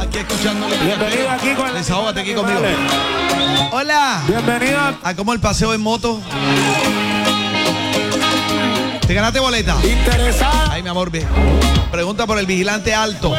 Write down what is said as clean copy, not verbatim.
Aquí escuchándole. Bienvenido aquí con Desahógate aquí conmigo. Hola. Bienvenido ¿A cómo el paseo en moto? ¿Te ganaste boleta? Interesada. Ay, mi amor, ve. Pregunta por el vigilante alto.